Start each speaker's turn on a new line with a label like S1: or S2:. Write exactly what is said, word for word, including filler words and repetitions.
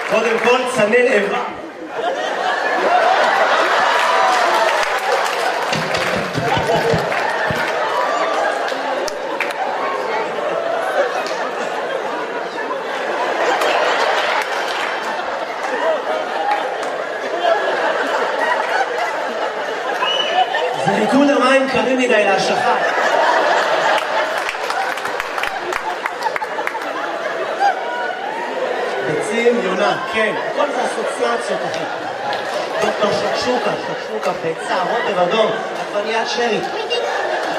S1: קודם כל, צנן איבה. זה ריקוד המים קרים מדי להשלכה. ביצים, יונה, כן, כל זה אסוציאציות אחי. דוקטור שקשוקה, שקשוקה, ביצה, רוטב אדום, עגבניית שרי.